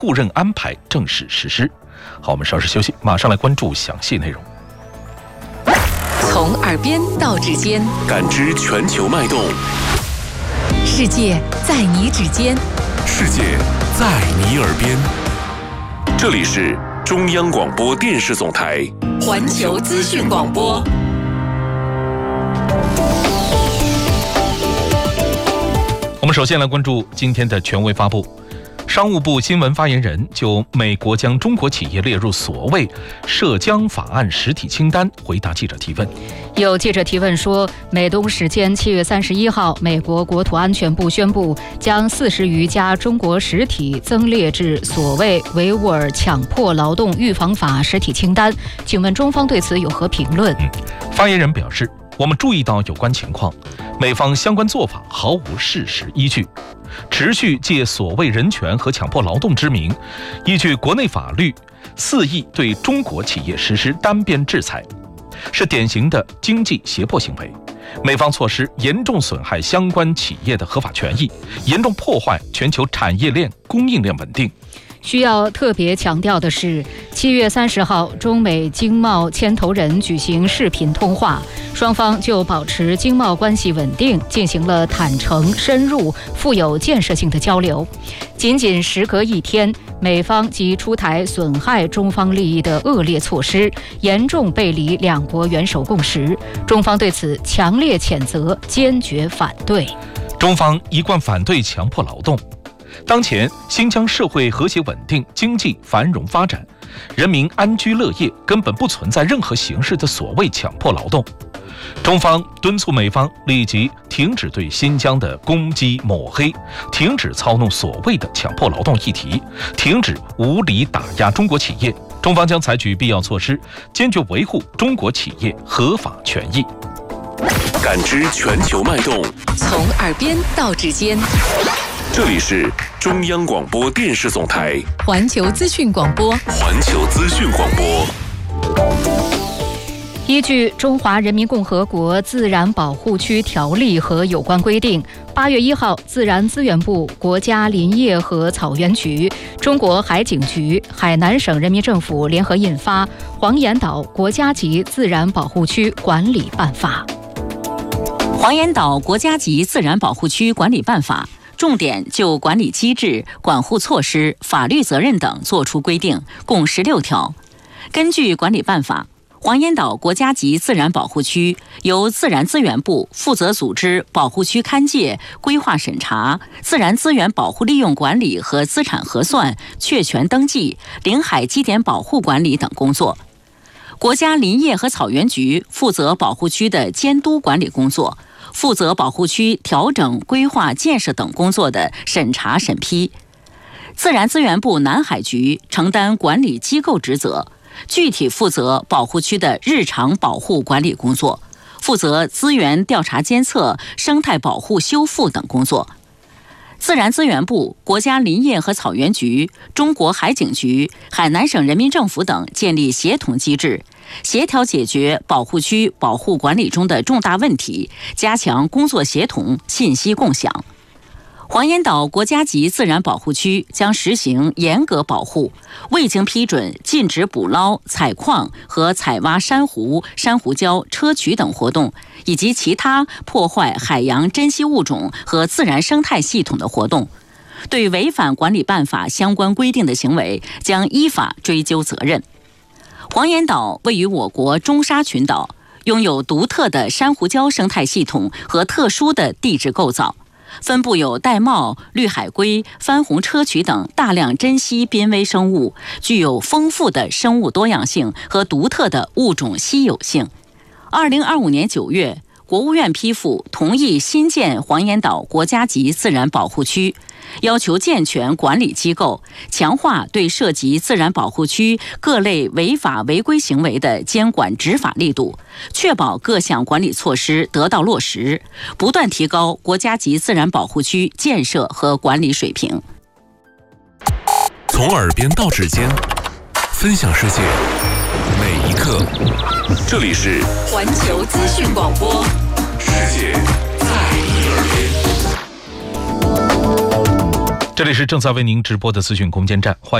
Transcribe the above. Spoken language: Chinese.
雇任安排正式实施。好，我们稍事休息，马上来关注详细内容。 从耳边到指尖， 感知全球脉动。 世界在你指尖， 世界在你耳边。这里是中央广播电视总台环球资讯广播。 我们首先来关注今天的权威发布。商务部新闻发言人就美国将中国企业列入所谓涉疆法案实体清单回答记者提问。 有记者提问说，美东时间7月31号，美国国土安全部宣布将40余家中国实体增列至所谓维吾尔强迫劳动预防法实体清单。请问中方对此有何评论？ 发言人表示，我们注意到有关情况，美方相关做法毫无事实依据，持续借所谓人权和强迫劳动之名，依据国内法律肆意对中国企业实施单边制裁，是典型的经济胁迫行为。美方措施严重损害相关企业的合法权益，严重破坏全球产业链供应链稳定。 需要特别强调的是，7月30号，中美经贸牵头人举行视频通话，双方就保持经贸关系稳定进行了坦诚、深入、富有建设性的交流。仅仅时隔一天，美方即出台损害中方利益的恶劣措施，严重背离两国元首共识。中方对此强烈谴责，坚决反对。 中方一贯反对强迫劳动。当前新疆社会和谐稳定，经济繁荣发展，人民安居乐业，根本不存在任何形式的所谓强迫劳动。中方敦促美方立即停止对新疆的攻击抹黑，停止操弄所谓的强迫劳动议题，停止无理打压中国企业。中方将采取必要措施，坚决维护中国企业合法权益。 感知全球脉动， 从耳边到指尖。 这里是中央广播电视总台环球资讯广播。 环球资讯广播。 依据《中华人民共和国自然保护区条例》和有关规定，8月1号，自然资源部、国家林业和草原局、中国海警局、海南省人民政府联合印发《黄岩岛国家级自然保护区管理办法》。 黄岩岛国家级自然保护区管理办法重点就管理机制、管护措施、法律责任等作出规定，共16条。根据管理办法，黄岩岛国家级自然保护区由自然资源部负责组织保护区勘界、规划审查、自然资源保护利用管理和资产核算、确权登记、领海基点保护管理等工作。国家林业和草原局负责保护区的监督管理工作，负责保护区调整、规划、建设等工作的审查审批。自然资源部南海局承担管理机构职责，具体负责保护区的日常保护管理工作，负责资源调查监测、生态保护修复等工作。自然资源部、国家林业和草原局、中国海警局、海南省人民政府等建立协同机制，协调解决保护区保护管理中的重大问题，加强工作协同、信息共享。黄岩岛国家级自然保护区将实行严格保护，未经批准禁止捕捞、采矿和采挖珊瑚、珊瑚礁、砗磲等活动，以及其他破坏海洋珍稀物种和自然生态系统的活动。对违反管理办法相关规定的行为，将依法追究责任。黄岩岛位于我国中沙群岛，拥有独特的珊瑚礁生态系统和特殊的地质构造，分布有玳瑁、绿海龟、番红砗磲等大量珍稀濒危生物，具有丰富的生物多样性和独特的物种稀有性。2025年9月，国务院批复同意新建黄岩岛国家级自然保护区，要求健全管理机构，强化对涉及自然保护区各类违法违规行为的监管执法力度，确保各项管理措施得到落实，不断提高国家级自然保护区建设和管理水平。 从耳边到指尖，分享世界每一刻。这里是环球资讯广播， 世界在你耳边。 这里是正在为您直播的资讯空间站，欢迎